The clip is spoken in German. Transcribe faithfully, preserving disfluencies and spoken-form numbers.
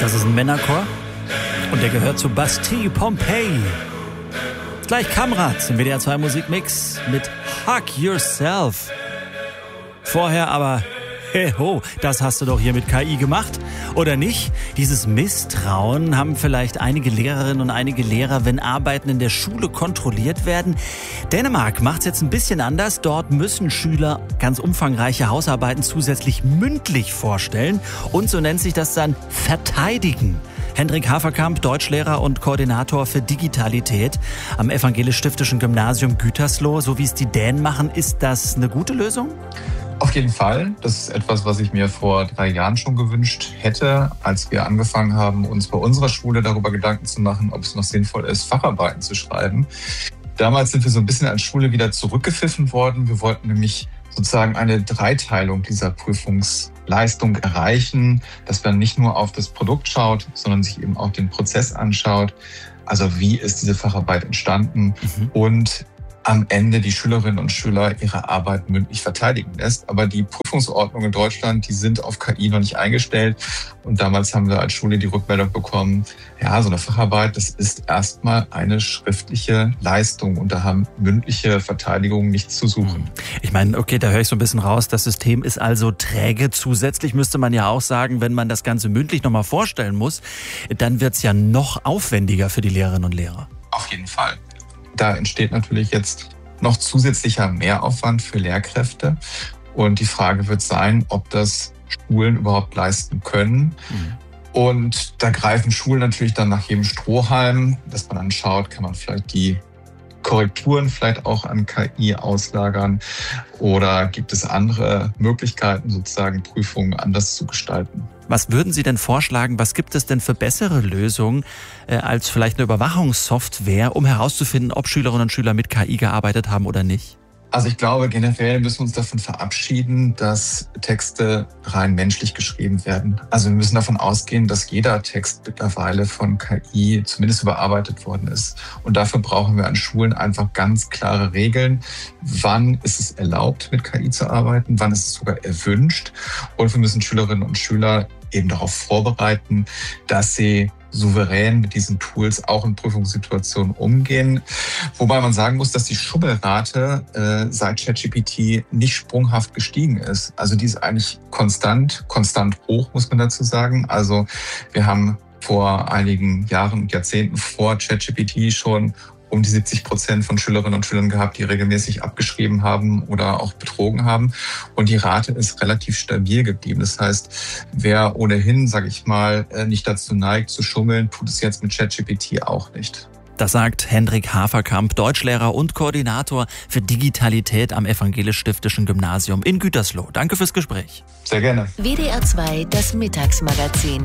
Das ist ein Männerchor und der gehört zu Bastille Pompeii. Gleich Kamrat im W D R zwei Musikmix mit Hug Yourself. Vorher aber, hey ho, das hast du doch hier mit K I gemacht, oder nicht? Dieses Misstrauen haben vielleicht einige Lehrerinnen und einige Lehrer, wenn Arbeiten in der Schule kontrolliert werden. Dänemark macht es jetzt ein bisschen anders. Dort müssen Schüler ganz umfangreiche Hausarbeiten zusätzlich mündlich vorstellen und so nennt sich das dann verteidigen. Hendrik Haferkamp, Deutschlehrer und Koordinator für Digitalität am Evangelisch-Stiftischen Gymnasium Gütersloh. So wie es die Dänen machen, ist das eine gute Lösung? Auf jeden Fall. Das ist etwas, was ich mir vor drei Jahren schon gewünscht hätte, als wir angefangen haben, uns bei unserer Schule darüber Gedanken zu machen, ob es noch sinnvoll ist, Facharbeiten zu schreiben. Damals sind wir so ein bisschen als Schule wieder zurückgepfiffen worden. Wir wollten nämlich sozusagen eine Dreiteilung dieser Prüfungsleistung erreichen, dass man nicht nur auf das Produkt schaut, sondern sich eben auch den Prozess anschaut. Also wie ist diese Facharbeit entstanden mhm. und am Ende die Schülerinnen und Schüler ihre Arbeit mündlich verteidigen lässt. Aber die Prüfungsordnungen in Deutschland, die sind auf K I noch nicht eingestellt. Und damals haben wir als Schule die Rückmeldung bekommen, ja, so eine Facharbeit, das ist erstmal eine schriftliche Leistung und da haben mündliche Verteidigungen nichts zu suchen. Ich meine, okay, da höre ich so ein bisschen raus, das System ist also träge. Zusätzlich müsste man ja auch sagen, wenn man das Ganze mündlich nochmal vorstellen muss, dann wird es ja noch aufwendiger für die Lehrerinnen und Lehrer. Auf jeden Fall. Da entsteht natürlich jetzt noch zusätzlicher Mehraufwand für Lehrkräfte. Und die Frage wird sein, ob das Schulen überhaupt leisten können. Mhm. Und da greifen Schulen natürlich dann nach jedem Strohhalm, dass man dann schaut, kann man vielleicht die Korrekturen vielleicht auch an K I auslagern oder gibt es andere Möglichkeiten, sozusagen Prüfungen anders zu gestalten. Was würden Sie denn vorschlagen, was gibt es denn für bessere Lösungen äh, als vielleicht eine Überwachungssoftware, um herauszufinden, ob Schülerinnen und Schüler mit K I gearbeitet haben oder nicht? Also ich glaube, generell müssen wir uns davon verabschieden, dass Texte rein menschlich geschrieben werden. Also wir müssen davon ausgehen, dass jeder Text mittlerweile von K I zumindest überarbeitet worden ist. Und dafür brauchen wir an Schulen einfach ganz klare Regeln. Wann ist es erlaubt, mit K I zu arbeiten? Wann ist es sogar erwünscht? Und wir müssen Schülerinnen und Schüler eben darauf vorbereiten, dass sie souverän mit diesen Tools auch in Prüfungssituationen umgehen. Wobei man sagen muss, dass die Schummelrate äh, seit ChatGPT nicht sprunghaft gestiegen ist. Also die ist eigentlich konstant, konstant hoch, muss man dazu sagen. Also wir haben vor einigen Jahren und Jahrzehnten vor ChatGPT schon um die siebzig Prozent von Schülerinnen und Schülern gehabt, die regelmäßig abgeschrieben haben oder auch betrogen haben. Und die Rate ist relativ stabil geblieben. Das heißt, wer ohnehin, sage ich mal, nicht dazu neigt zu schummeln, tut es jetzt mit ChatGPT auch nicht. Das sagt Hendrik Haferkamp, Deutschlehrer und Koordinator für Digitalität am Evangelisch-Stiftischen Gymnasium in Gütersloh. Danke fürs Gespräch. Sehr gerne. W D R zwei, das Mittagsmagazin.